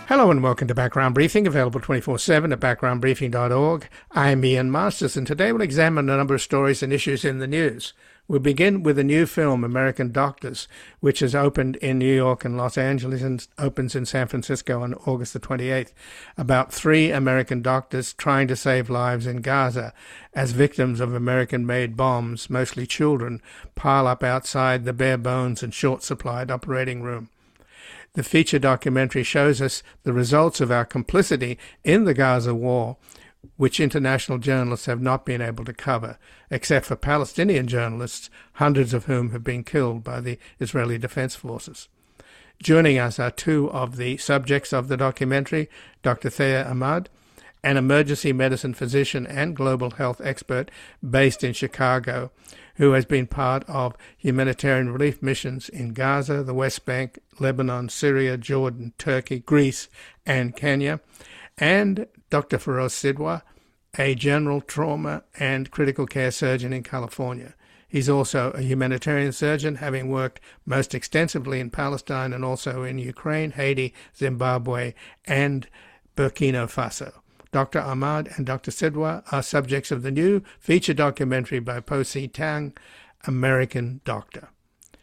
Hello and welcome to Background Briefing, available 24/7 at backgroundbriefing.org. I'm Ian Masters, and today we'll examine a number of stories and issues in the news. We'll begin with a new film, American Doctors, which has opened in New York and Los Angeles and opens in San Francisco on August the 28th, about three American doctors trying to save lives in Gaza as victims of American-made bombs, mostly children, pile up outside the bare bones and short-supplied operating room. The feature documentary shows us the results of our complicity in the Gaza war, which international journalists have not been able to cover, except for Palestinian journalists, hundreds of whom have been killed by the Israeli Defense Forces. Joining us are two of the subjects of the documentary, Dr. Thea Ahmad, an emergency medicine physician and global health expert based in Chicago, who has been part of humanitarian relief missions in Gaza, the West Bank, Lebanon, Syria, Jordan, Turkey, Greece, and Kenya, and Dr. Feroz Sidwa, a general trauma and critical care surgeon in California. He's also a humanitarian surgeon, having worked most extensively in Palestine and also in Ukraine, Haiti, Zimbabwe, and Burkina Faso. Dr. Ahmad and Dr. Sidwa are subjects of the new feature documentary by Po Si Tang, American Doctor.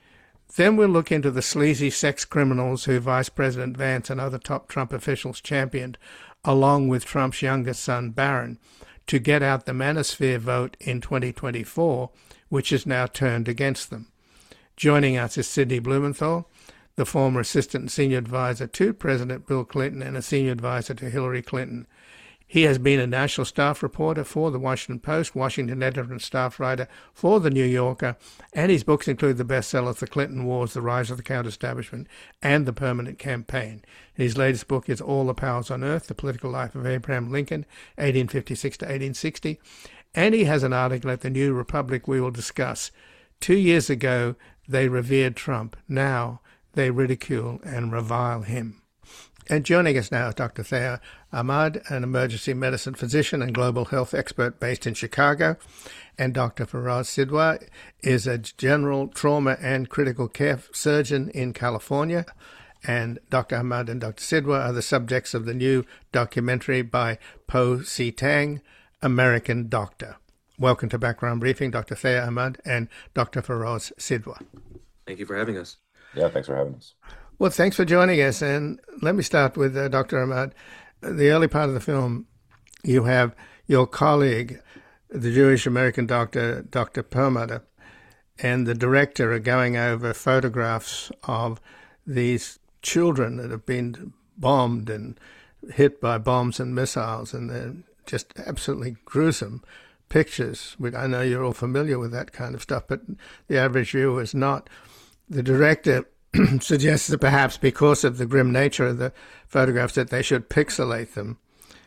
Then we'll look into the sleazy sex criminals who Vice President Vance and other top Trump officials championed, along with Trump's youngest son, Barron, to get out the manosphere vote in 2024, which is now turned against them. Joining us is Sidney Blumenthal, the former assistant and senior advisor to President Bill Clinton and a senior advisor to Hillary Clinton. He has been a national staff reporter for the Washington Post, Washington editor and staff writer for The New Yorker, and his books include the bestsellers The Clinton Wars, The Rise of the Counter-Establishment, and The Permanent Campaign. His latest book is All the Powers on Earth, The Political Life of Abraham Lincoln, 1856 to 1860, and he has an article at the New Republic we will discuss. 2 years ago, they revered Trump. Now they ridicule and revile him. And joining us now is Dr. Thea Ahmad, an emergency medicine physician and global health expert based in Chicago, and Dr. Feroz Sidwa is a general trauma and critical care surgeon in California. And Dr. Ahmad and Dr. Sidwa are the subjects of the new documentary by Po Si Tang, American Doctor. Welcome to Background Briefing, Dr. Thea Ahmad and Dr. Feroz Sidwa. Thank you for having us. Yeah, thanks for having us. Well, thanks for joining us. And let me start with Dr. Ahmad. The early part of the film, you have your colleague, the Jewish American doctor, Dr. Perlmutter, and the director are going over photographs of these children that have been bombed and hit by bombs and missiles, and they're just absolutely gruesome pictures. I know you're all familiar with that kind of stuff, but the average viewer is not. The director suggests that perhaps because of the grim nature of the photographs that they should pixelate them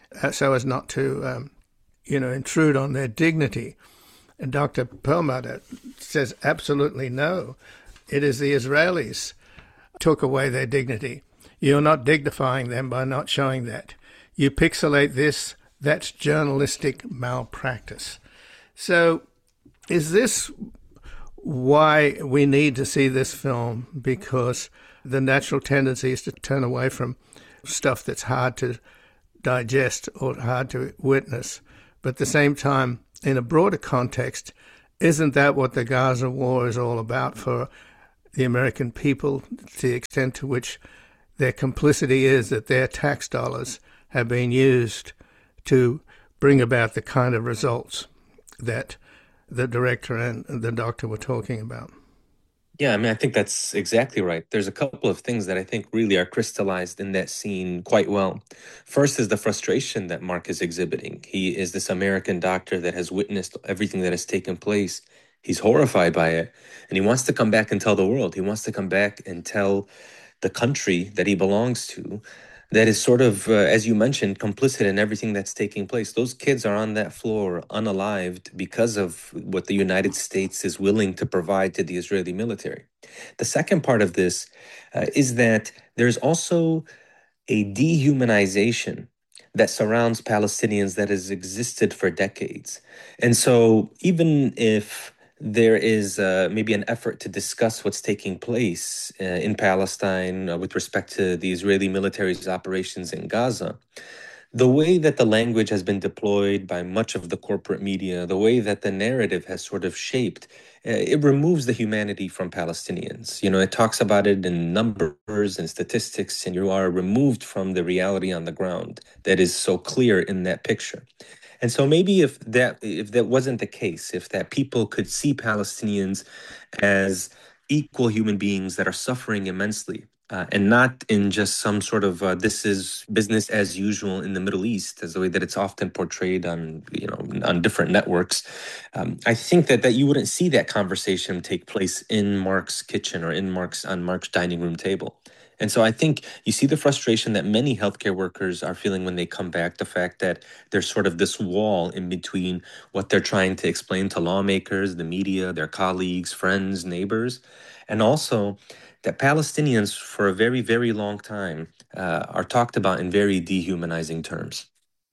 so as not to, intrude on their dignity. And Dr. Perlmutter says absolutely no. It is the Israelis took away their dignity. You're not dignifying them by not showing that. You pixelate this, that's journalistic malpractice. So is this why we need to see this film? Because the natural tendency is to turn away from stuff that's hard to digest or hard to witness. But at the same time, in a broader context, isn't that what the Gaza war is all about for the American people, to the extent to which their complicity is that their tax dollars have been used to bring about the kind of results that the director and the doctor were talking about? Yeah, I think that's exactly right. There's a couple of things that I think really are crystallized in that scene quite well. First is the frustration that Mark is exhibiting. He is this American doctor that has witnessed everything that has taken place. He's horrified by it, and he wants to come back and tell the world. He wants to come back and tell the country that he belongs to, that is sort of, as you mentioned, complicit in everything that's taking place. Those kids are on that floor unalived because of what the United States is willing to provide to the Israeli military. The second part of this is that there's also a dehumanization that surrounds Palestinians that has existed for decades. And so even if there is maybe an effort to discuss what's taking place in Palestine with respect to the Israeli military's operations in Gaza. The way that the language has been deployed by much of the corporate media, the way that the narrative has sort of shaped, it removes the humanity from Palestinians. It talks about it in numbers and statistics, and you are removed from the reality on the ground that is so clear in that picture. And so maybe if that wasn't the case, if that people could see Palestinians as equal human beings that are suffering immensely, and not in just some sort of this is business as usual in the Middle East, as the way that it's often portrayed on different networks. I think that you wouldn't see that conversation take place in Mark's kitchen or on Mark's dining room table. And so I think you see the frustration that many healthcare workers are feeling when they come back, the fact that there's sort of this wall in between what they're trying to explain to lawmakers, the media, their colleagues, friends, neighbors, and also that Palestinians, for a very, very long time, are talked about in very dehumanizing terms.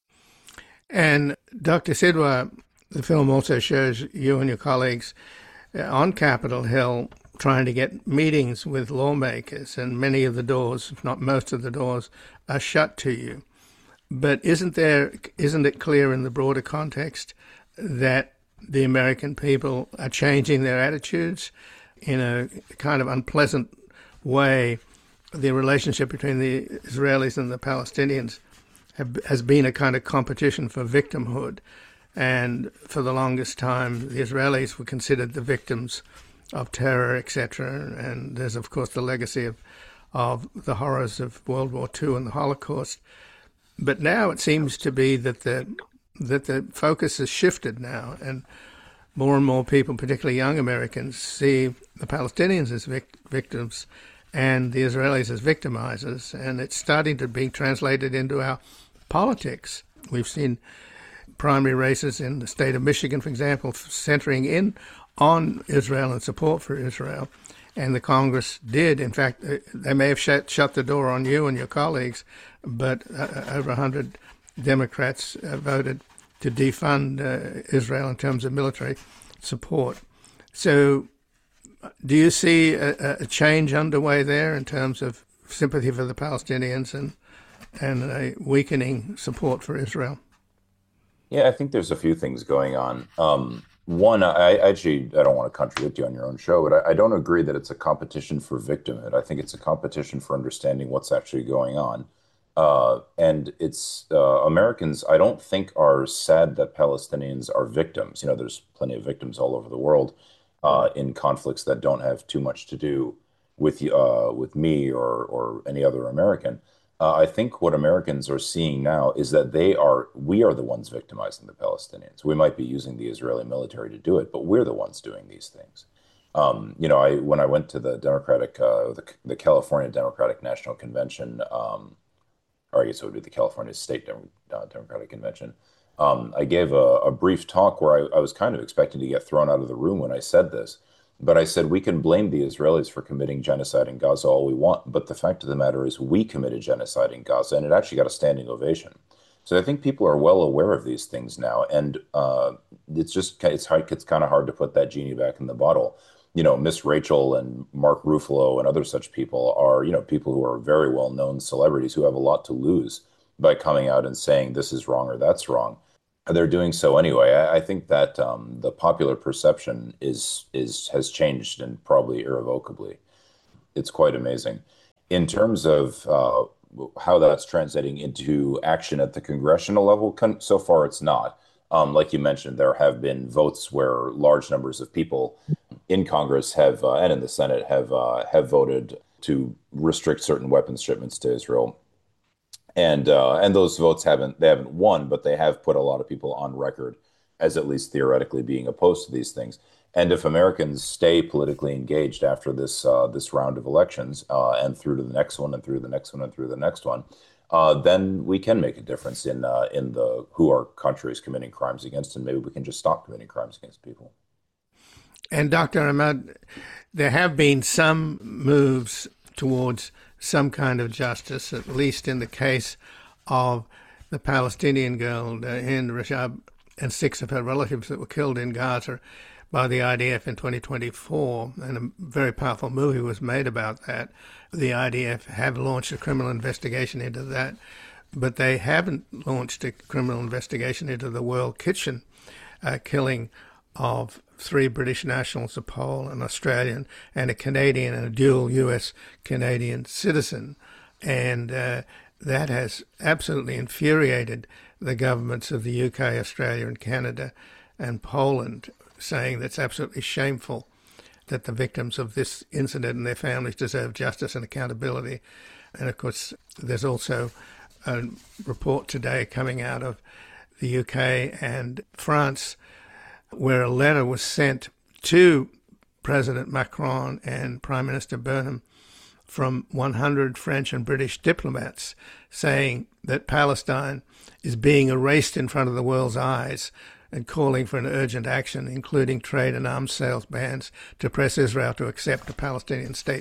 And Dr. Sidwa, the film also shows you and your colleagues on Capitol Hill trying to get meetings with lawmakers, and many of the doors, if not most of the doors, are shut to you. But isn't it clear in the broader context that the American people are changing their attitudes in a kind of unpleasant way? The relationship between the Israelis and the Palestinians has been a kind of competition for victimhood. And for the longest time, the Israelis were considered the victims of terror, etc. And there's, of course, the legacy of the horrors of World War II and the Holocaust. But now it seems to be that the focus has shifted now, and more people, particularly young Americans, see the Palestinians as victims and the Israelis as victimizers, and it's starting to be translated into our politics. We've seen primary races in the state of Michigan, for example, centering in on Israel and support for Israel. And the Congress did, in fact, they may have shut the door on you and your colleagues, but over 100 Democrats voted to defund Israel in terms of military support. So do you see a change underway there in terms of sympathy for the Palestinians and a weakening support for Israel? Yeah, I think there's a few things going on. One, I don't want to contradict you on your own show, but I don't agree that it's a competition for victimhood. I think it's a competition for understanding what's actually going on. And it's Americans, I don't think, are sad that Palestinians are victims. There's plenty of victims all over the world in conflicts that don't have too much to do with me or any other American. I think what Americans are seeing now is that we are the ones victimizing the Palestinians. We might be using the Israeli military to do it, but we're the ones doing these things. When I went to the California Democratic National Convention, or I guess it would be the California State Democratic Convention, I gave a brief talk where I was kind of expecting to get thrown out of the room when I said this. But I said we can blame the Israelis for committing genocide in Gaza all we want, but the fact of the matter is we committed genocide in Gaza, and it actually got a standing ovation. So I think people are well aware of these things now, and it's kind of hard to put that genie back in the bottle. Miss Rachel and Mark Ruffalo and other such people are people who are very well known celebrities who have a lot to lose by coming out and saying this is wrong or that's wrong. They're doing so anyway. I think that the popular perception has changed, and probably irrevocably. It's quite amazing. In terms of how that's translating into action at the congressional level, so far it's not. Like you mentioned, there have been votes where large numbers of people in Congress have and in the Senate have voted to restrict certain weapons shipments to Israel. And those votes haven't won, but they have put a lot of people on record as at least theoretically being opposed to these things. And if Americans stay politically engaged after this round of elections and through to the next one and through the next one and through the next one, then we can make a difference in who our country is committing crimes against, and maybe we can just stop committing crimes against people. And Dr. Ahmad, there have been some moves towards some kind of justice, at least in the case of the Palestinian girl, Hind Rajab, and 6 of her relatives that were killed in Gaza. by the IDF in 2024, and a very powerful movie was made about that. The IDF have launched a criminal investigation into that, but they haven't launched a criminal investigation into the World Kitchen killing of 3 British nationals, a Pole, an Australian, and a Canadian, and a dual US-Canadian citizen. And that has absolutely infuriated the governments of the UK, Australia, and Canada, and Poland, saying that's absolutely shameful, that the victims of this incident and their families deserve justice and accountability. And of course, there's also a report today coming out of the UK and France where a letter was sent to President Macron and Prime Minister Burnham from 100 French and British diplomats saying that Palestine is being erased in front of the world's eyes, and calling for an urgent action, including trade and arms sales bans, to press Israel to accept a Palestinian state.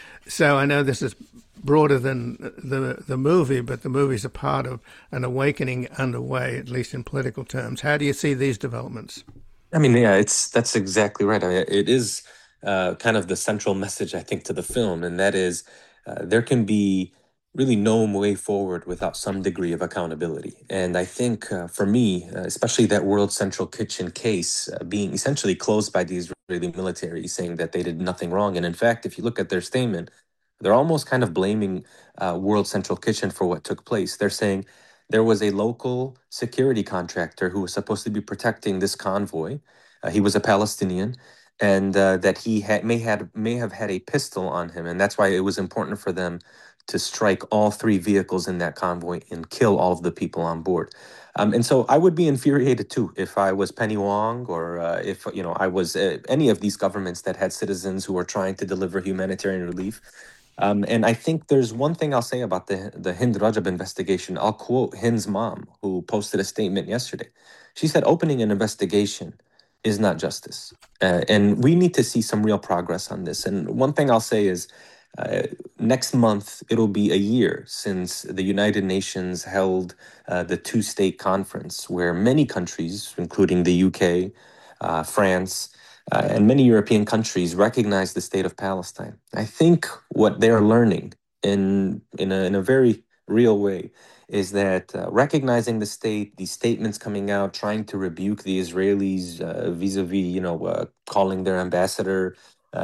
So I know this is broader than the movie, but the movie's a part of an awakening underway, at least in political terms. How do you see these developments? I mean, yeah, that's exactly right. I mean, it is kind of the central message, I think, to the film, and that is there can be really no way forward without some degree of accountability. And I think for me, especially that World Central Kitchen case being essentially closed by the Israeli military, saying that they did nothing wrong. And in fact, if you look at their statement, they're almost kind of blaming World Central Kitchen for what took place. They're saying there was a local security contractor who was supposed to be protecting this convoy. He was a Palestinian, and that he may have had a pistol on him, and that's why it was important for them to strike all 3 vehicles in that convoy and kill all of the people on board. And so I would be infuriated too if I was Penny Wong, or if I was any of these governments that had citizens who were trying to deliver humanitarian relief. And I think there's one thing I'll say about the Hind Rajab investigation. I'll quote Hind's mom, who posted a statement yesterday. She said, "Opening an investigation is not justice." And we need to see some real progress on this. And one thing I'll say is, next month, it'll be a year since the United Nations held the 2-state conference, where many countries, including the UK, France, and many European countries, recognize the state of Palestine. I think what they're learning in a very real way is that recognizing the state, these statements coming out, trying to rebuke the Israelis vis-a-vis, calling their ambassador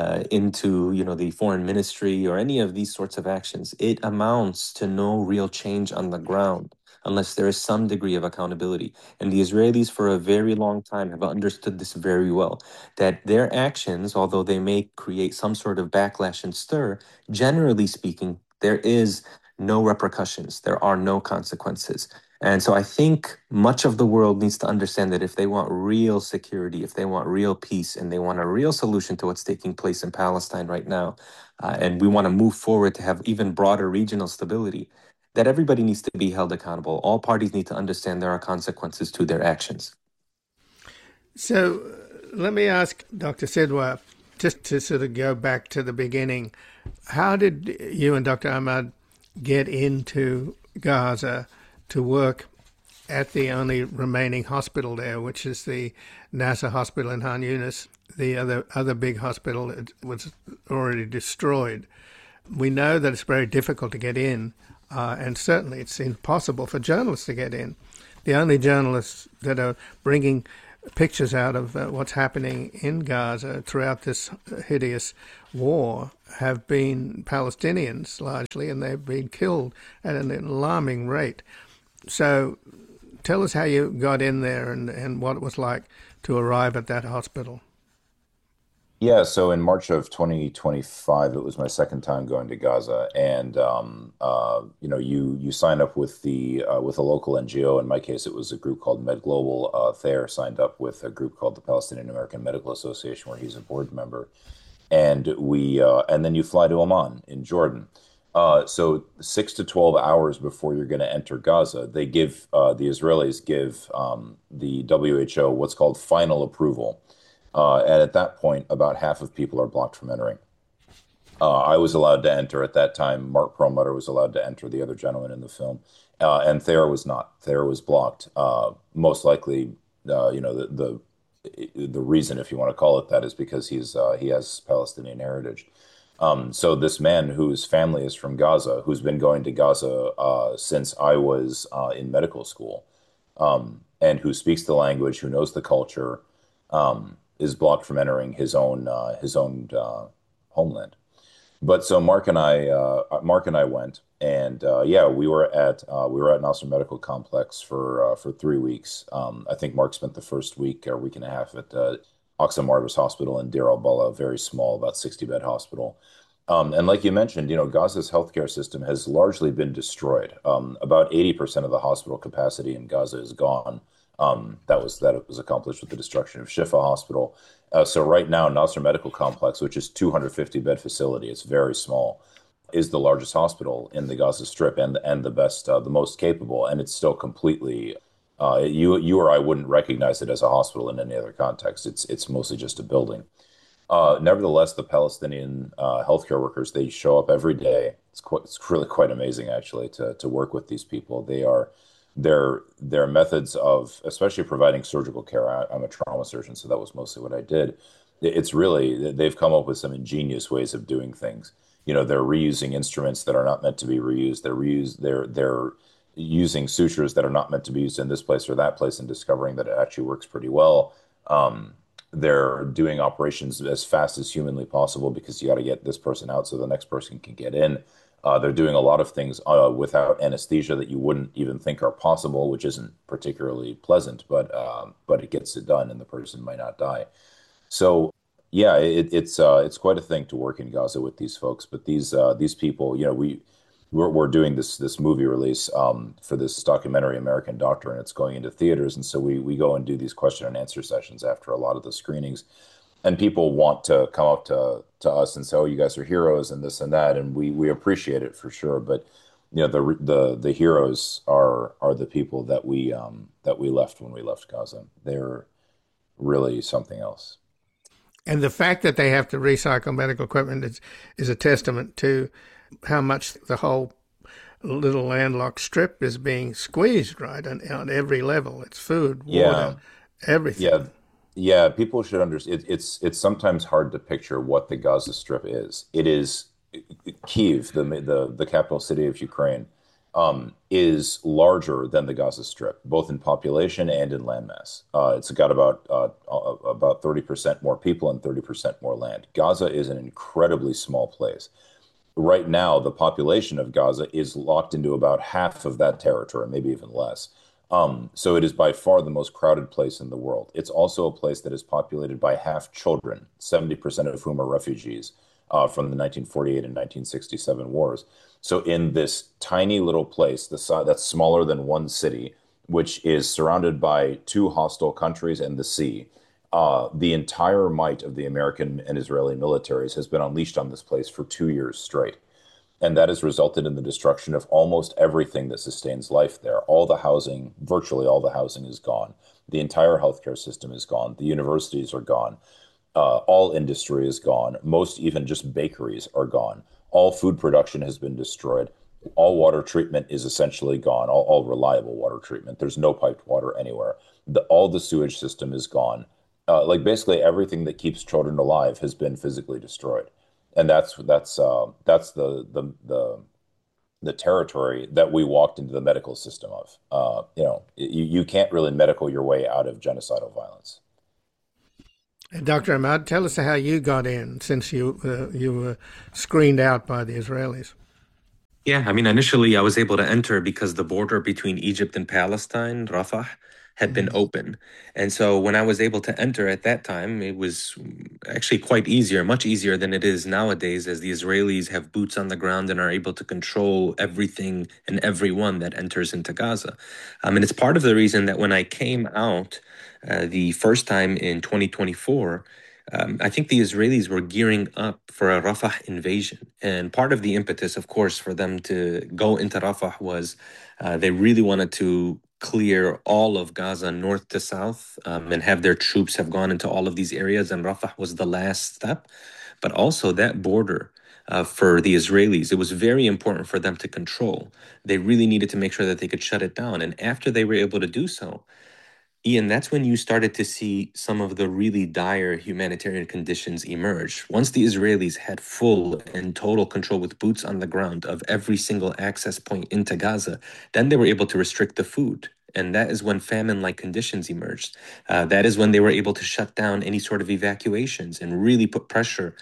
into the foreign ministry, or any of these sorts of actions, it amounts to no real change on the ground unless there is some degree of accountability. And the Israelis for a very long time have understood this very well, that their actions, although they may create some sort of backlash and stir, generally speaking, there is no repercussions, there are no consequences. And so I think much of the world needs to understand that if they want real security, if they want real peace, and they want a real solution to what's taking place in Palestine right now, and we want to move forward to have even broader regional stability, that everybody needs to be held accountable. All parties need to understand there are consequences to their actions. So let me ask Dr. Sidwa, just to sort of go back to the beginning, how did you and Dr. Ahmad get into Gaza to work at the only remaining hospital there, which is the Nasser Hospital in Han Yunis? The other big hospital was already destroyed. We know that it's very difficult to get in, and certainly it's impossible for journalists to get in. The only journalists that are bringing pictures out of what's happening in Gaza throughout this hideous war have been Palestinians largely, and they've been killed at an alarming rate. So tell us how you got in there and what it was like to arrive at that hospital. Yeah, so in March of 2025, it was my second time going to Gaza, and you sign up with with a local NGO. In my case, it was a group called Med Global. Thayer signed up with a group called the Palestinian American Medical Association, where he's a board member, and and then you fly to Amman in Jordan. So 6 to 12 hours before you're going to enter Gaza, the Israelis give the WHO what's called final approval. And at that point, about half of people are blocked from entering. I was allowed to enter at that time. Mark Perlmutter was allowed to enter, the other gentleman in the film. And Thayer was not. Thayer was blocked. Most likely, the the reason, if you want to call it that, is because he has Palestinian heritage. So this man whose family is from Gaza, who's been going to Gaza since I was in medical school, and who speaks the language, who knows the culture, is blocked from entering his own homeland. But so Mark and I went, and yeah, we were at Nasser Medical Complex for 3 weeks. I think Mark spent the first week or week and a half at Aqsa Marvis Hospital in Deir al-Balah, very small, about 60 bed hospital. And like you mentioned, Gaza's healthcare system has largely been destroyed. About 80% of the hospital capacity in Gaza is gone. That was accomplished with the destruction of Shifa Hospital. So right now, Nasser Medical Complex, which is 250 bed facility, it's very small, is the largest hospital in the Gaza Strip and the best, the most capable, and it's still completely. You or I wouldn't recognize it as a hospital in any other context. It's mostly just a building. Nevertheless, the Palestinian healthcare workers, they show up every day. It's really quite amazing actually to work with these people. Their methods of especially providing surgical care. I'm a trauma surgeon, so that was mostly what I did. It's really they've come up with some ingenious ways of doing things. They're reusing instruments that are not meant to be reused. They're using sutures that are not meant to be used in this place or that place and discovering that it actually works pretty well. They're doing operations as fast as humanly possible because you got to get this person out so the next person can get in. They're doing a lot of things without anesthesia that you wouldn't even think are possible, which isn't particularly pleasant, but it gets it done, and the person might not die. So yeah, it's quite a thing to work in Gaza with these folks. But these people, we're doing this movie release for this documentary American Doctor, and it's going into theaters. And so we go and do these question and answer sessions after a lot of the screenings, and people want to come up to us and say, "Oh, you guys are heroes," and this and that, and we appreciate it for sure. But the heroes are the people that we left when we left Gaza. They're really something else. And the fact that they have to recycle medical equipment is a testament to how much the whole little landlocked strip is being squeezed, right? On every level. It's food, water, Yeah, yeah, everything. yeah. People should understand. It's sometimes hard to picture what the Gaza Strip is. It is Kiev, the capital city of Ukraine, is larger than the Gaza Strip, both in population and in landmass. It's got about 30% more people and 30% more land. Gaza is an incredibly small place. Right now, the population of Gaza is locked into about half of that territory, maybe even less. So it is by far the most crowded place in the world. It's also a place that is populated by half children, 70% of whom are refugees from the 1948 and 1967 wars. So in this tiny little place, the size that's smaller than one city, which is surrounded by two hostile countries and the sea, the entire might of the American and Israeli militaries has been unleashed on this place for 2 years straight. And that has resulted in the destruction of almost everything that sustains life there. All the housing, virtually all the housing is gone. The entire healthcare system is gone. The universities are gone. All industry is gone. Most, even just bakeries, are gone. All food production has been destroyed. All water treatment is essentially gone. All reliable water treatment. There's no piped water anywhere. All the sewage system is gone. Like basically everything that keeps children alive has been physically destroyed, and that's the territory that we walked into the medical system of. You can't really medical your way out of genocidal violence. And Dr. Ahmad, tell us how you got in since you were screened out by the Israelis. Yeah, I mean, initially I was able to enter because the border between Egypt and Palestine, Rafah, had been Mhm. open. And so when I was able to enter at that time, it was actually quite easier, much easier than it is nowadays, as the Israelis have boots on the ground and are able to control everything and everyone that enters into Gaza. And it's part of the reason that when I came out the first time in 2024, I think the Israelis were gearing up for a Rafah invasion. And part of the impetus, of course, for them to go into Rafah was they really wanted to clear all of Gaza north to south and have their troops have gone into all of these areas. And Rafah was the last step. But also that border for the Israelis, it was very important for them to control. They really needed to make sure that they could shut it down. And after they were able to do so, Ian, that's when you started to see some of the really dire humanitarian conditions emerge. Once the Israelis had full and total control with boots on the ground of every single access point into Gaza, then they were able to restrict the food. And that is when famine-like conditions emerged. That is when they were able to shut down any sort of evacuations and really put pressure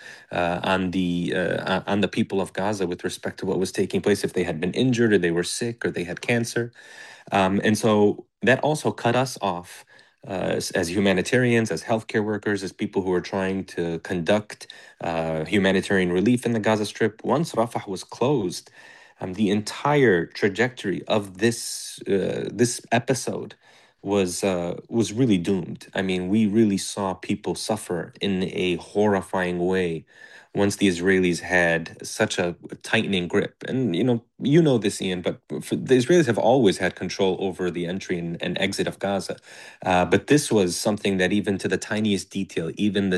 on the people of Gaza with respect to what was taking place if they had been injured or they were sick or they had cancer. And so that also cut us off as humanitarians, as healthcare workers, as people who are trying to conduct humanitarian relief in the Gaza Strip. Once Rafah was closed, the entire trajectory of this episode was really doomed. I mean, we really saw people suffer in a horrifying way once the Israelis had such a tightening grip. And you know this, Ian, but the Israelis have always had control over the entry and exit of Gaza. But this was something that even to the tiniest detail, even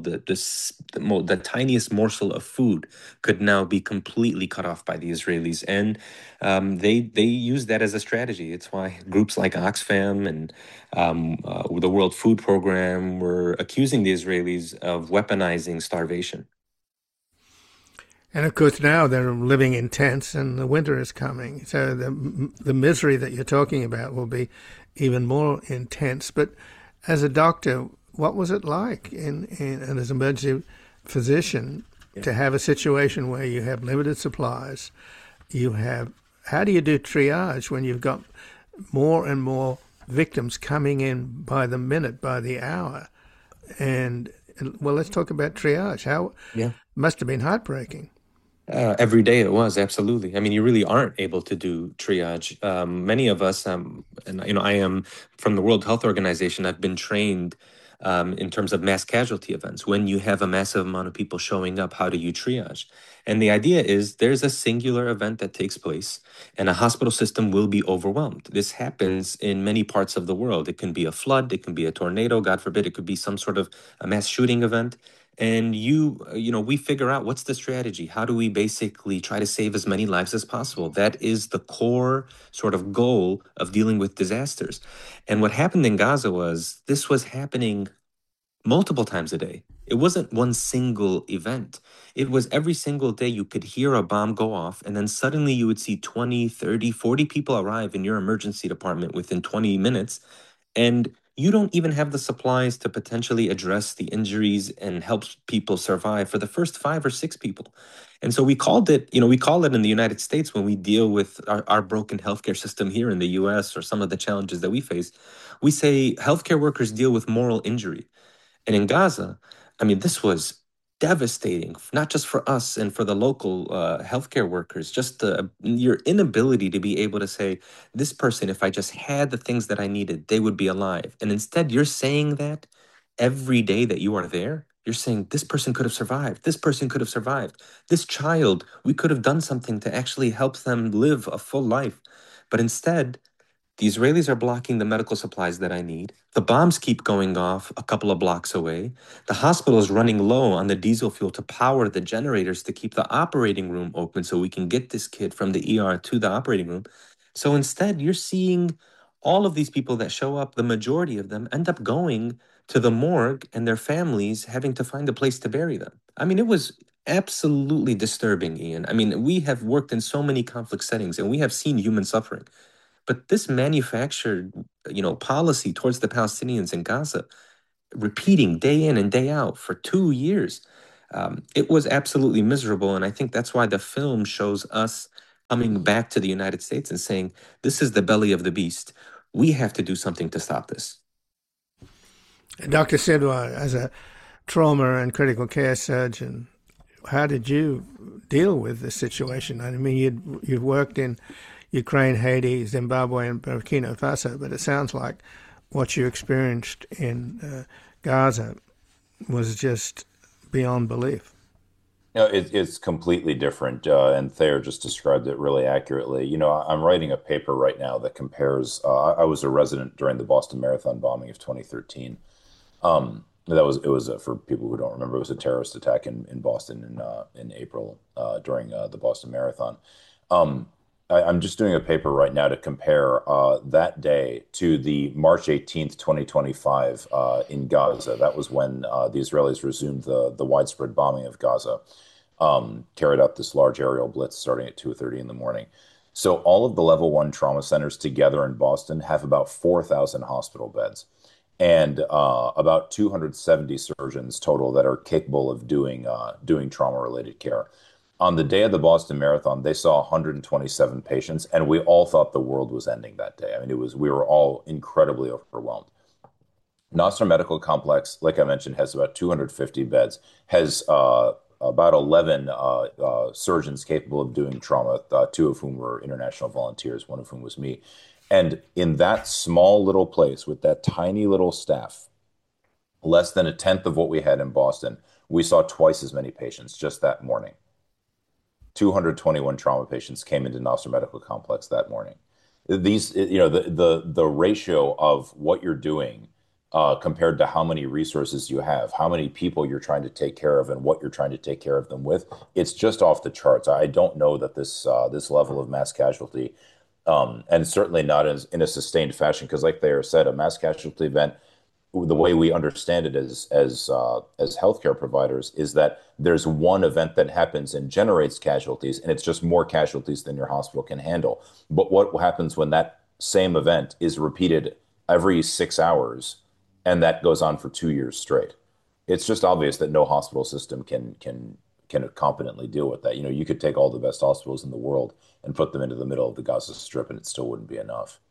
the tiniest morsel of food could now be completely cut off by the Israelis, and they use that as a strategy. It's why groups like Oxfam and the World Food Program were accusing the Israelis of weaponizing starvation. And of course, now they're living in tents, and the winter is coming. So the misery that you're talking about will be even more intense. But as a doctor, what was it like and as an emergency physician to have a situation where you have limited supplies? How do you do triage when you've got more and more victims coming in by the minute, by the hour? And well, let's talk about triage. How Yeah. must have been heartbreaking. Every day it was, absolutely. I mean, you really aren't able to do triage. Many of us, and I am from the World Health Organization. I've been trained in terms of mass casualty events. When you have a massive amount of people showing up, how do you triage? And the idea is there's a singular event that takes place, and a hospital system will be overwhelmed. This happens in many parts of the world. It can be a flood, it can be a tornado, God forbid, it could be some sort of a mass shooting event. And we figure out what's the strategy. How do we basically try to save as many lives as possible? That is the core sort of goal of dealing with disasters. And what happened in Gaza was this was happening multiple times a day. It wasn't one single event. It was every single day you could hear a bomb go off, and then suddenly you would see 20, 30, 40 people arrive in your emergency department within 20 minutes, and you don't even have the supplies to potentially address the injuries and help people survive for the first 5 or 6 people. And so we call it in the United States when we deal with our broken healthcare system here in the US or some of the challenges that we face, we say healthcare workers deal with moral injury. And in Gaza, I mean, this was devastating, not just for us and for the local healthcare workers, just your inability to be able to say, this person, if I just had the things that I needed, they would be alive. And instead, you're saying that every day that you are there. You're saying this person could have survived. This person could have survived. This child, we could have done something to actually help them live a full life. But instead, the Israelis are blocking the medical supplies that I need. The bombs keep going off a couple of blocks away. The hospital is running low on the diesel fuel to power the generators to keep the operating room open so we can get this kid from the ER to the operating room. So instead, you're seeing all of these people that show up, the majority of them end up going to the morgue and their families having to find a place to bury them. I mean, it was absolutely disturbing, Ian. I mean, we have worked in so many conflict settings and we have seen human suffering. But this manufactured, policy towards the Palestinians in Gaza, repeating day in and day out for 2 years, it was absolutely miserable. And I think that's why the film shows us coming back to the United States and saying, this is the belly of the beast. We have to do something to stop this. Dr. Sidwa, as a trauma and critical care surgeon, how did you deal with this situation? I mean, you've worked in Ukraine, Haiti, Zimbabwe, and Burkina Faso, but it sounds like what you experienced in Gaza was just beyond belief. No, it's completely different, and Thayer just described it really accurately. I'm writing a paper right now that compares. I was a resident during the Boston Marathon bombing of 2013. For people who don't remember, it was a terrorist attack in Boston in April during the Boston Marathon. I'm just doing a paper right now to compare that day to the March 18th, 2025 in Gaza. That was when the Israelis resumed the widespread bombing of Gaza, carried out this large aerial blitz starting at 2:30 in the morning. So all of the level one trauma centers together in Boston have about 4,000 hospital beds and about 270 surgeons total that are capable of doing trauma-related care. On the day of the Boston Marathon, they saw 127 patients, and we all thought the world was ending that day. I mean, we were all incredibly overwhelmed. Nasser Medical Complex, like I mentioned, has about 250 beds, has about 11 surgeons capable of doing trauma, two of whom were international volunteers, one of whom was me. And in that small little place with that tiny little staff, less than a tenth of what we had in Boston, we saw twice as many patients just that morning. 221 trauma patients came into Nasser Medical Complex that morning. These, the ratio of what you're doing compared to how many resources you have, how many people you're trying to take care of, and what you're trying to take care of them with, it's just off the charts. I don't know that this level of mass casualty, and certainly not in a sustained fashion, because like they said, a mass casualty event, the way we understand it as healthcare providers, is that there's one event that happens and generates casualties, and it's just more casualties than your hospital can handle. But what happens when that same event is repeated every 6 hours, and that goes on for 2 years straight? It's just obvious that no hospital system can competently deal with that. You could take all the best hospitals in the world and put them into the middle of the Gaza Strip, and it still wouldn't be enough.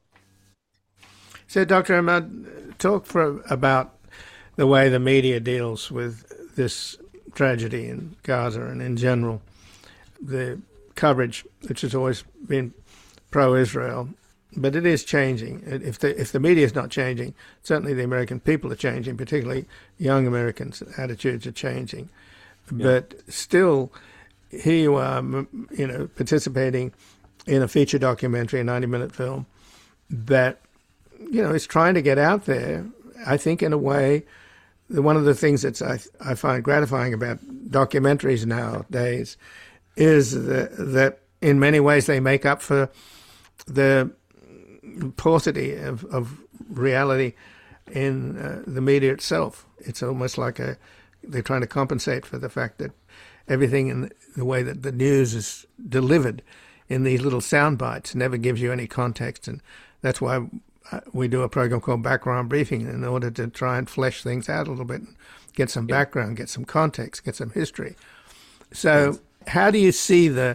So, Dr. Ahmad, talk about the way the media deals with this tragedy in Gaza and in general. The coverage, which has always been pro-Israel, but it is changing. If the media is not changing, certainly the American people are changing, particularly young Americans' attitudes are changing. Yeah. But still, here you are, participating in a feature documentary, a 90-minute film that is trying to get out there. I think in a way, one of the things that I find gratifying about documentaries nowadays is that in many ways they make up for the paucity of reality in the media itself. It's almost like they're trying to compensate for the fact that everything in the way that the news is delivered in these little sound bites never gives you any context, and that's why we do a program called Background Briefing in order to try and flesh things out a little bit, and get some background, get some context, get some history. So how do you see the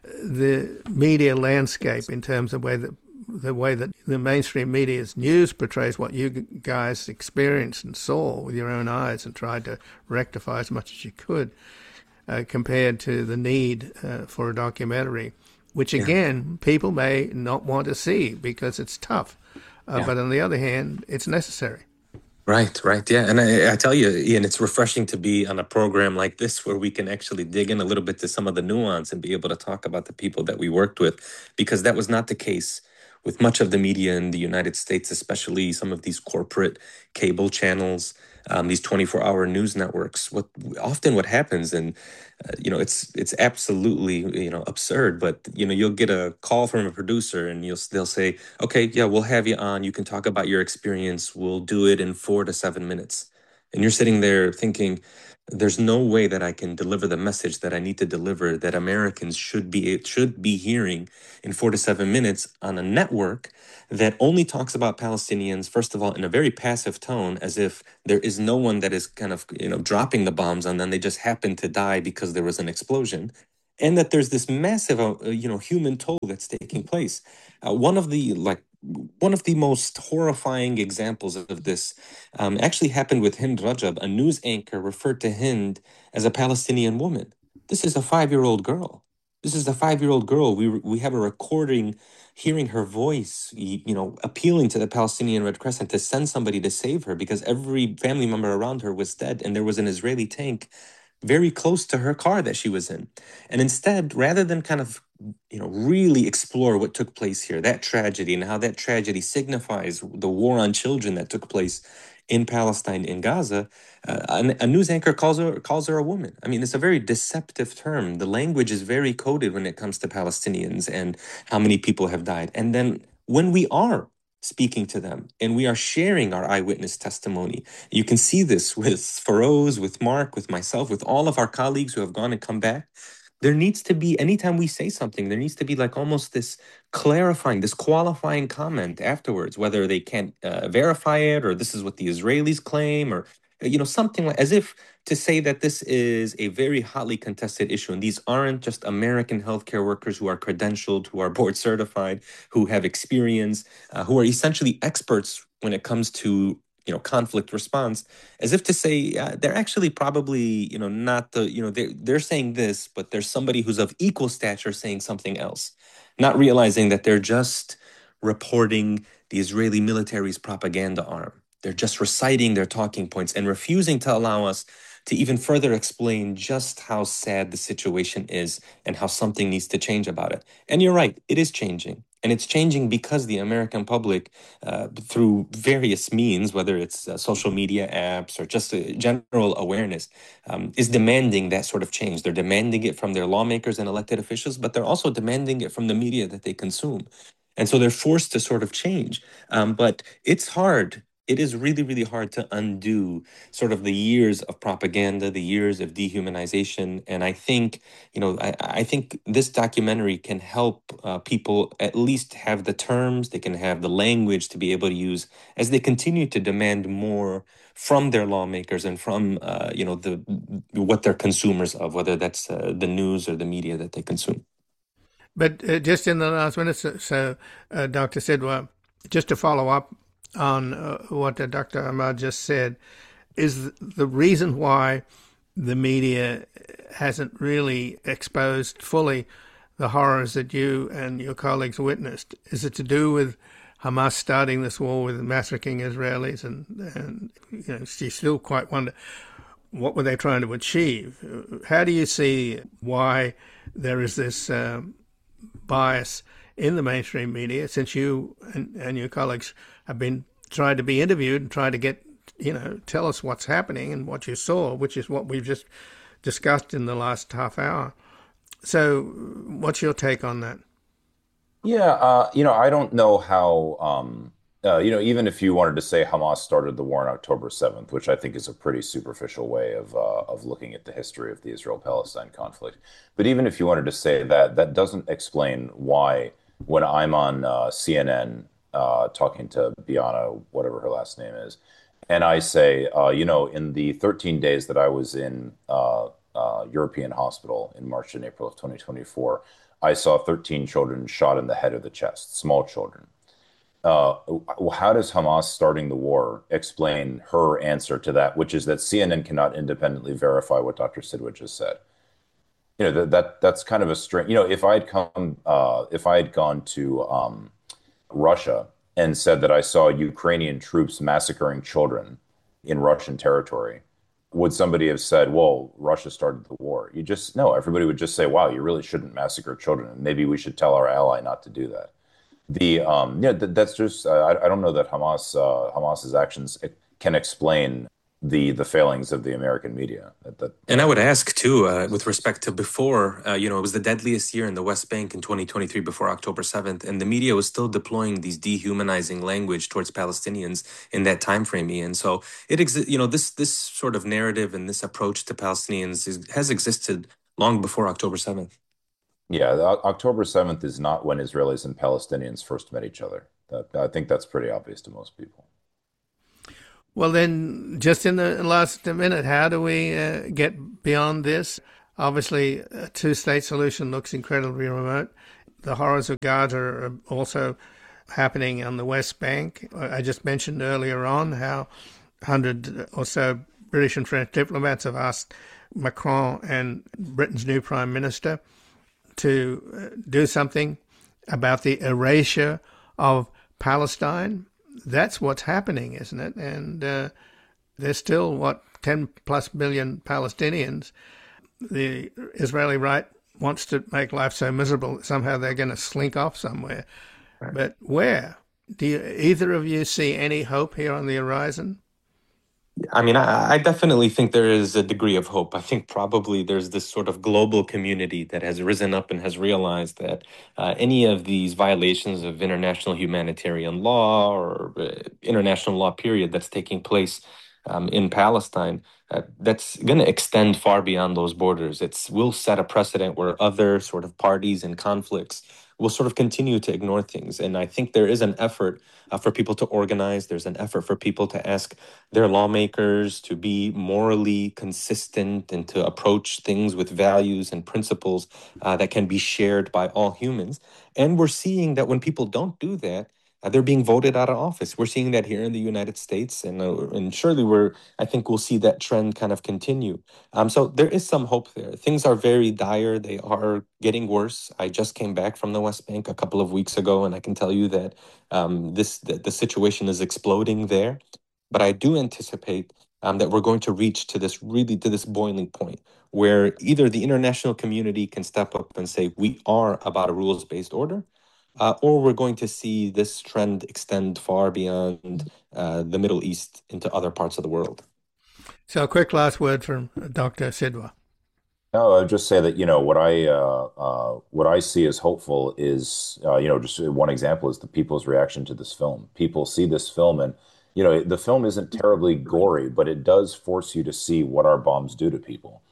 media landscape in terms of the way that the mainstream media's news portrays what you guys experienced and saw with your own eyes and tried to rectify as much as you could, compared to the need for a documentary, which again, people may not want to see because it's tough. But on the other hand, it's necessary. Right. Yeah. And I tell you, Ian, it's refreshing to be on a program like this where we can actually dig in a little bit to some of the nuance and be able to talk about the people that we worked with, because that was not the case with much of the media in the United States, especially some of these corporate cable channels, these 24-hour news networks. What happens, and it's absolutely absurd, but you'll get a call from a producer and they'll say, okay, yeah, we'll have you on. You can talk about your experience. We'll do it in 4 to 7 minutes. And you're sitting there thinking, there's no way that I can deliver the message that I need to deliver, that Americans should be hearing in 4 to 7 minutes on a network that only talks about Palestinians, first of all, in a very passive tone, as if there is no one that is kind of dropping the bombs on them. They just happen to die because there was an explosion. And that there's this massive, human toll that's taking place. One of the most horrifying examples of this actually happened with Hind Rajab. A news anchor referred to Hind as a Palestinian woman. This is a 5-year-old girl. We have a recording, hearing her voice, appealing to the Palestinian Red Crescent to send somebody to save her because every family member around her was dead, and there was an Israeli tank very close to her car that she was in. And instead, rather than kind of, really explore what took place here, that tragedy, and how that tragedy signifies the war on children that took place in Palestine, in Gaza, a news anchor calls her a woman. I mean, it's a very deceptive term. The language is very coded when it comes to Palestinians and how many people have died. And then when we are speaking to them and we are sharing our eyewitness testimony, you can see this with Feroz, with Mark, with myself, with all of our colleagues who have gone and come back. There needs to be, anytime we say something, there needs to be like almost this clarifying, this qualifying comment afterwards, whether they can't verify it or this is what the Israelis claim or, something like, as if to say that this is a very hotly contested issue. And these aren't just American healthcare workers who are credentialed, who are board certified, who have experience, who are essentially experts when it comes to conflict response, as if to say they're actually probably not they're saying this, but there's somebody who's of equal stature saying something else, not realizing that they're just reporting the Israeli military's propaganda arm. They're just reciting their talking points and refusing to allow us to even further explain just how sad the situation is and how something needs to change about it. And you're right, it is changing. And it's changing because the American public, through various means, whether it's social media apps or just a general awareness, is demanding that sort of change. They're demanding it from their lawmakers and elected officials, but they're also demanding it from the media that they consume. And so they're forced to sort of change. But it's hard. It is really, really hard to undo sort of the years of propaganda, the years of dehumanization. And I think, I think this documentary can help people at least have the terms, they can have the language to be able to use as they continue to demand more from their lawmakers and from, what they're consumers of, whether that's the news or the media that they consume. But just in the last minute, so Dr. Sidwa, just to follow up on what Dr. Ahmad just said, is the reason why the media hasn't really exposed fully the horrors that you and your colleagues witnessed? Is it to do with Hamas starting this war with massacring Israelis? And you still quite wonder, what were they trying to achieve? How do you see why there is this bias in the mainstream media, since you and your colleagues have been tried to be interviewed and tried to get, tell us what's happening and what you saw, which is what we've just discussed in the last half hour. So what's your take on that? Yeah, I don't know how, even if you wanted to say Hamas started the war on October 7th, which I think is a pretty superficial way of looking at the history of the Israel-Palestine conflict. But even if you wanted to say that, that doesn't explain why, when I'm on CNN talking to Biana, whatever her last name is, and I say, in the 13 days that I was in European hospital in March and April of 2024, I saw 13 children shot in the head or the chest, small children. How does Hamas starting the war explain her answer to that, which is that CNN cannot independently verify what Dr. Sidwa just said? That's kind of a strange. If I had gone to Russia and said that I saw Ukrainian troops massacring children in Russian territory, would somebody have said, well, Russia started the war? No, everybody would just say, wow, you really shouldn't massacre children. And maybe we should tell our ally not to do that. That's just, I don't know that Hamas's actions can explain the failings of the American media. And I would ask too, with respect to before, it was the deadliest year in the West Bank in 2023 before October 7th, and the media was still deploying these dehumanizing language towards Palestinians in that time frame, Ian. So this sort of narrative and this approach to Palestinians has existed long before October 7th. Yeah, October 7th is not when Israelis and Palestinians first met each other. I think that's pretty obvious to most people. Well, then, just in the last minute, how do we get beyond this? Obviously, a two-state solution looks incredibly remote. The horrors of Gaza are also happening on the West Bank. I just mentioned earlier on how 100 or so British and French diplomats have asked Macron and Britain's new Prime Minister to do something about the erasure of Palestine. That's what's happening, isn't it? And there's still, 10 plus million Palestinians. The Israeli right wants to make life so miserable that somehow they're going to slink off somewhere. Right. But where? Do either of you see any hope here on the horizon? I mean, I definitely think there is a degree of hope. I think probably there's this sort of global community that has risen up and has realized that any of these violations of international humanitarian law or international law, period, that's taking place in Palestine, that's going to extend far beyond those borders. It's will set a precedent where other sort of parties and conflicts will sort of continue to ignore things. And I think there is an effort for people to organize. There's an effort for people to ask their lawmakers to be morally consistent and to approach things with values and principles that can be shared by all humans. And we're seeing that when people don't do that, they're being voted out of office. We're seeing that here in the United States, and surely I think we'll see that trend kind of continue. So there is some hope there. Things are very dire. They are getting worse. I just came back from the West Bank a couple of weeks ago, and I can tell you that the situation is exploding there. But I do anticipate that we're going to reach to this boiling point where either the international community can step up and say we are about a rules-based order, or we're going to see this trend extend far beyond the Middle East into other parts of the world. So, a quick last word from Dr. Sidwa. No, I'd just say that, what I see as hopeful is, just one example is the people's reaction to this film. People see this film and, the film isn't terribly gory, but it does force you to see what our bombs do to people.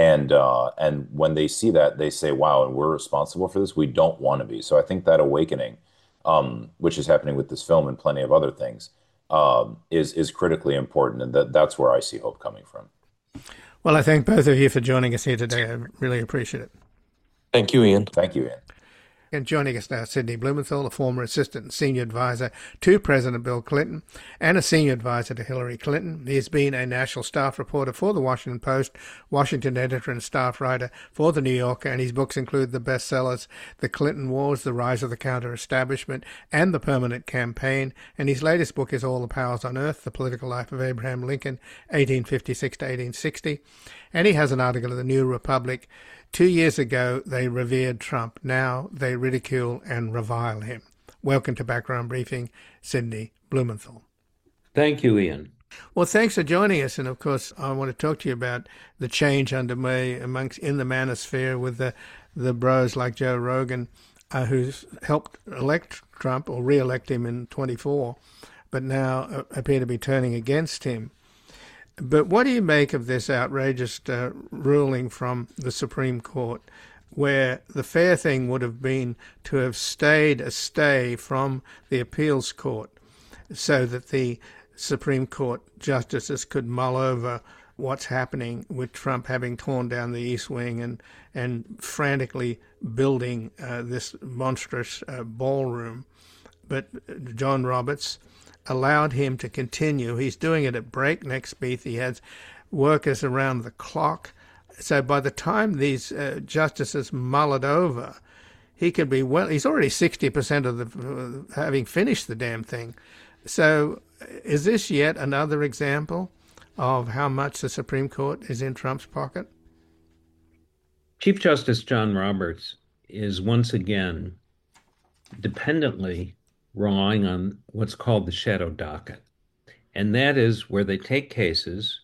And when they see that, they say, wow, and we're responsible for this. We don't want to be. So I think that awakening, which is happening with this film and plenty of other things, is critically important. And that's where I see hope coming from. Well, I thank both of you for joining us here today. I really appreciate it. Thank you, Ian. Thank you, Ian. And joining us now, Sidney Blumenthal, a former assistant and senior advisor to President Bill Clinton and a senior advisor to Hillary Clinton. He has been a national staff reporter for the Washington Post, Washington editor and staff writer for the New Yorker, and his books include the bestsellers The Clinton Wars, The Rise of the Counter-Establishment, and The Permanent Campaign. And his latest book is All the Powers on Earth, The Political Life of Abraham Lincoln, 1856 to 1860. And he has an article in the New Republic. 2 years ago, they revered Trump. Now they ridicule and revile him. Welcome to Background Briefing, Sidney Blumenthal. Thank you, Ian. Well, thanks for joining us. And of course, I want to talk to you about the change underway in the manosphere with the bros like Joe Rogan, who's helped elect Trump or re-elect him in 24, but now appear to be turning against him. But what do you make of this outrageous ruling from the Supreme Court, where the fair thing would have been to have stayed a stay from the appeals court so that the Supreme Court justices could mull over what's happening with Trump having torn down the East Wing and frantically building this monstrous ballroom. But John Roberts allowed him to continue. He's doing it at breakneck speed. He has workers around the clock. So by the time these justices mull it over, he could be he's already 60% of the having finished the damn thing. So is this yet another example of how much the Supreme Court is in Trump's pocket? Chief Justice John Roberts is once again dependently relying on what's called the shadow docket. And that is where they take cases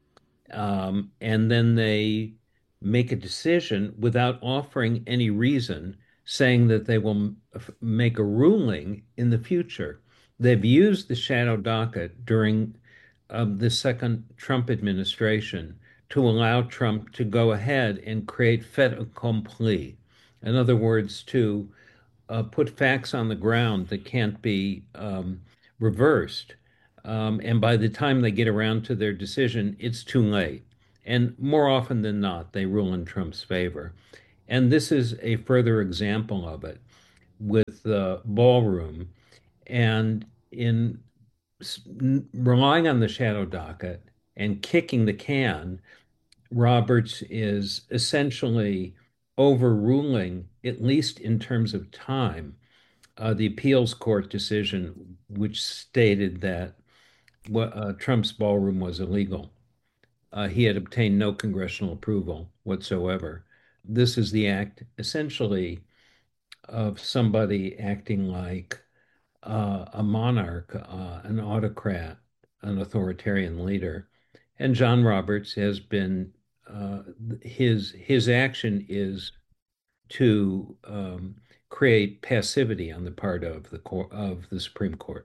and then they make a decision without offering any reason, saying that they will make a ruling in the future. They've used the shadow docket during the second Trump administration to allow Trump to go ahead and create fait accompli. In other words, to put facts on the ground that can't be reversed. And by the time they get around to their decision, it's too late. And more often than not, they rule in Trump's favor. And this is a further example of it with the ballroom. And in relying on the shadow docket and kicking the can, Roberts is essentially overruling, at least in terms of time, the appeals court decision, which stated that Trump's ballroom was illegal. He had obtained no congressional approval whatsoever. This is the act essentially of somebody acting like a monarch, an autocrat, an authoritarian leader. And John Roberts has been his action is to create passivity on the part of the Supreme Court.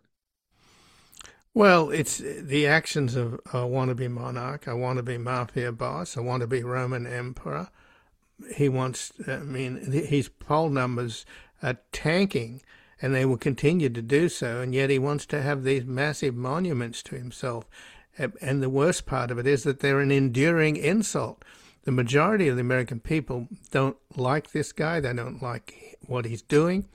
Well, it's the actions of a wannabe monarch, a wannabe mafia boss, a wannabe Roman emperor. He wants, I mean, his poll numbers are tanking, and they will continue to do so, and yet he wants to have these massive monuments to himself. And the worst part of it is that they're an enduring insult. The majority of the American people don't like this guy. They don't like what he's doing,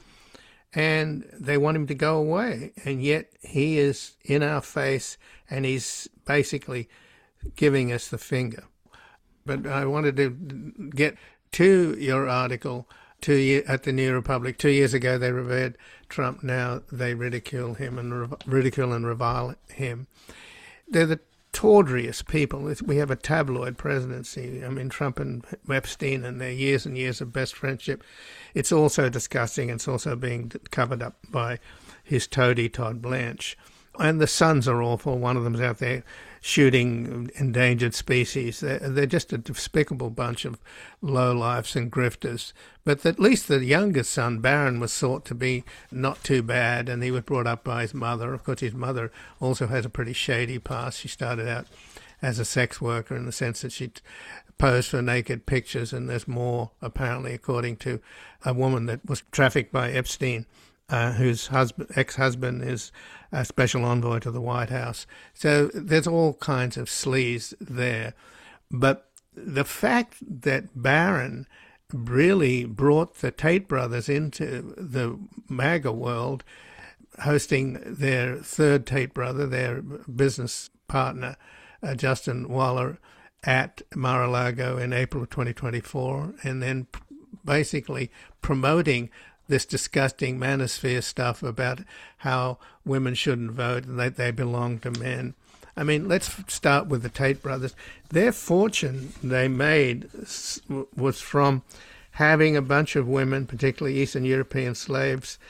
and they want him to go away. And yet he is in our face, and he's basically giving us the finger. But I wanted to get to your article at the New Republic. 2 years ago, they revered Trump. Now they ridicule him and revile him. They're the tawdriest people. We have a tabloid presidency. I mean, Trump and Epstein and their years and years of best friendship. It's also disgusting. It's also being covered up by his toady, Todd Blanche. And the sons are awful. One of them's out there shooting endangered species. They're just a despicable bunch of lowlifes and grifters. But at least the youngest son, Barron, was thought to be not too bad, and he was brought up by his mother. Of course, his mother also has a pretty shady past. She started out as a sex worker in the sense that she posed for naked pictures, and there's more, apparently, according to a woman that was trafficked by Epstein, whose ex-husband is a special envoy to the White House. So there's all kinds of sleaze there. But the fact that Barron really brought the Tate brothers into the MAGA world, hosting their third Tate brother, their business partner, Justin Waller, at Mar-a-Lago in April of 2024, and then basically promoting this disgusting manosphere stuff about how women shouldn't vote and that they belong to men. I mean, let's start with the Tate brothers. Their fortune they made was from having a bunch of women, particularly Eastern European slaves,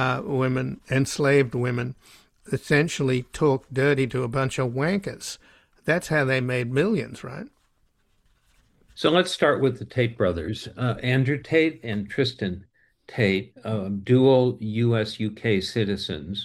enslaved women, essentially talk dirty to a bunch of wankers. That's how they made millions, right? So let's start with the Tate brothers. Andrew Tate and Tristan Tate, dual U.S.-UK citizens,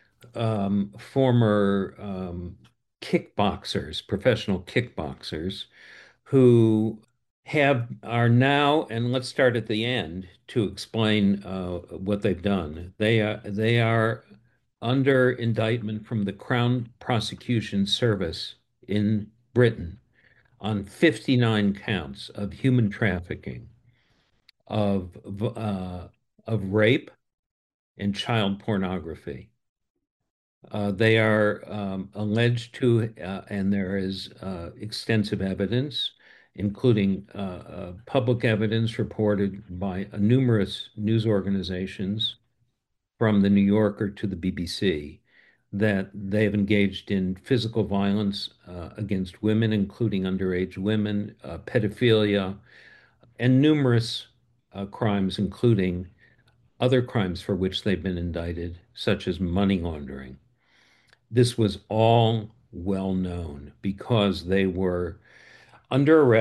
former kickboxers, professional kickboxers, who are now, and let's start at the end to explain what they've done. They are under indictment from the Crown Prosecution Service in Britain on 59 counts of human trafficking, of rape, and child pornography. They are alleged to, and there is extensive evidence, including public evidence reported by numerous news organizations, from the New Yorker to the BBC, that they have engaged in physical violence against women, including underage women, pedophilia, and numerous crimes, including other crimes for which they've been indicted, such as money laundering. This was all well known because they were under arrest